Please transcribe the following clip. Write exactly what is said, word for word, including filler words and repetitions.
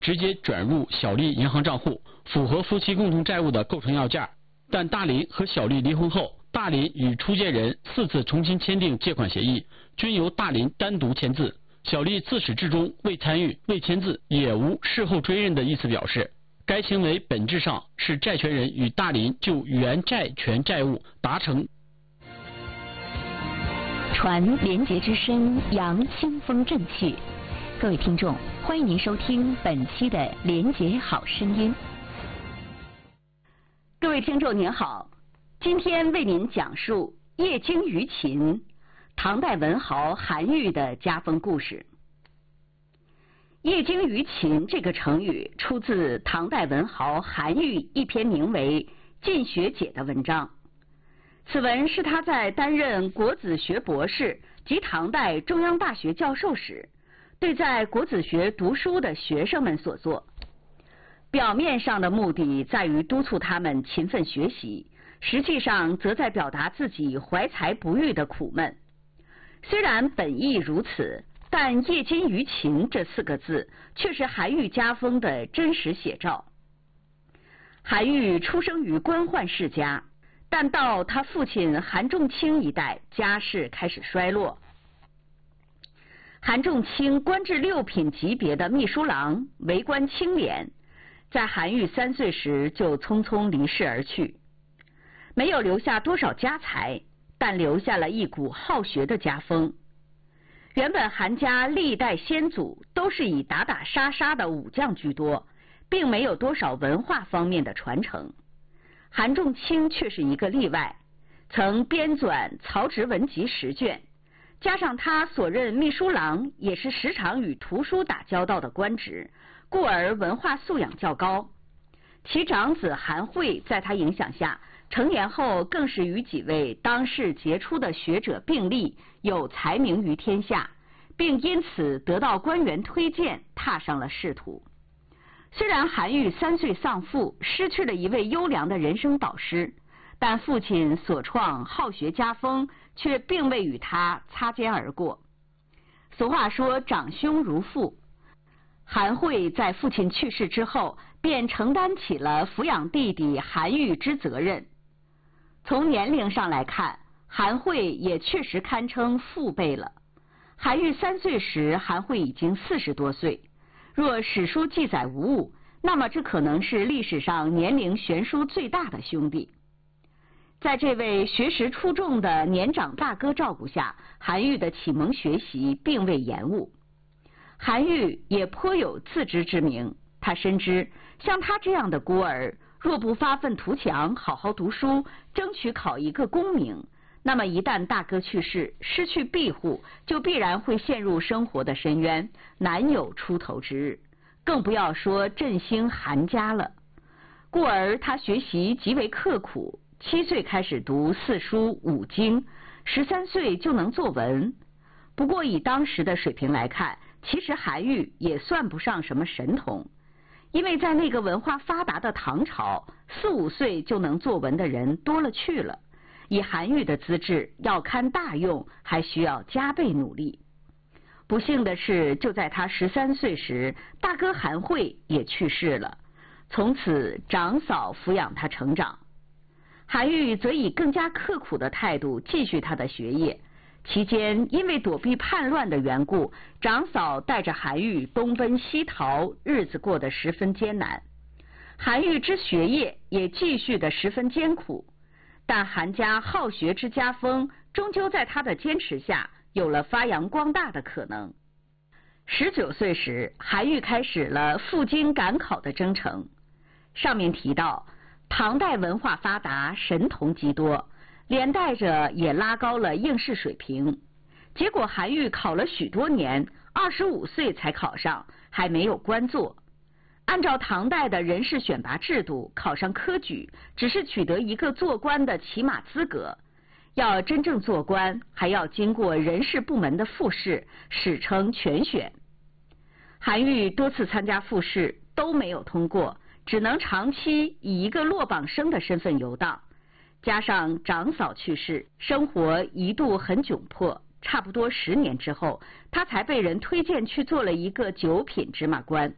直接转入小丽银行账户，符合夫妻共同债务的构成要件。但大林和小丽离婚后，大林与出借人四次重新签订借款协议，均由大林单独签字。小丽自始至终未参与、未签字，也无事后追认的意思表示。该行为本质上是债权人与大林就原债权债务达成。 传廉洁之声，扬清风正气。各位听众，欢迎您收听本期的《廉洁好声音》。各位听众您好，今天为您讲述夜惊于秦，唐代文豪韩愈的家风故事。夜惊于秦这个成语出自唐代文豪韩愈一篇名为《进学解》的文章。此文是他在担任国子学博士及唐代中央大学教授时，对在国子学读书的学生们所作。表面上的目的在于督促他们勤奋学习，实际上则在表达自己怀才不遇的苦闷。虽然本意如此，但夜惊于秦这四个字却是韩愈家风的真实写照。韩愈出生于官宦世家，但到他父亲韩仲卿一代，家世开始衰落。韩仲卿官至六品级别的秘书郎，为官清廉，在韩愈三岁时就匆匆离世而去，没有留下多少家财，但留下了一股好学的家风。原本韩家历代先祖都是以打打杀杀的武将居多，并没有多少文化方面的传承。韩仲卿却是一个例外，曾编纂曹植文集十卷，加上他所任秘书郎也是时常与图书打交道的官职，故而文化素养较高。其长子韩会在他影响下，成年后更是与几位当世杰出的学者并立，有才名于天下，并因此得到官员推荐，踏上了仕途。虽然韩愈三岁丧父，失去了一位优良的人生导师，但父亲所创好学家风却并未与他擦肩而过。俗话说长兄如父，韩会在父亲去世之后，便承担起了抚养弟弟韩愈之责任。从年龄上来看，韩会也确实堪称父辈了。韩愈三岁时，韩会已经四十多岁。若史书记载无误，那么这可能是历史上年龄悬殊最大的兄弟。在这位学识出众的年长大哥照顾下，韩愈的启蒙学习并未延误。韩愈也颇有自知之明，他深知像他这样的孤儿，若不发愤图强，好好读书，争取考一个功名，那么一旦大哥去世，失去庇护，就必然会陷入生活的深渊，难有出头之日，更不要说振兴韩家了。故而他学习极为刻苦，七岁开始读四书五经，十三岁就能作文。不过以当时的水平来看，其实韩愈也算不上什么神童，因为在那个文化发达的唐朝，四五岁就能作文的人多了去了。以韩愈的资质，要堪大用，还需要加倍努力。不幸的是，就在他十三岁时，大哥韩会也去世了，从此长嫂抚养他成长。韩愈则以更加刻苦的态度继续他的学业，期间因为躲避叛乱的缘故，长嫂带着韩愈东奔西逃，日子过得十分艰难。韩愈之学业也继续得十分艰苦，但韩家好学之家风，终究在他的坚持下有了发扬光大的可能。十九岁时，韩愈开始了赴京赶考的征程。上面提到，唐代文化发达，神童极多，连带着也拉高了应试水平。结果韩愈考了许多年，二十五岁才考上，还没有官做。按照唐代的人事选拔制度，考上科举只是取得一个做官的起码资格，要真正做官，还要经过人事部门的复试，史称全选。韩愈多次参加复试都没有通过，只能长期以一个落榜生的身份游荡。加上长嫂去世，生活一度很窘迫，差不多十年之后，他才被人推荐去做了一个九品芝麻官。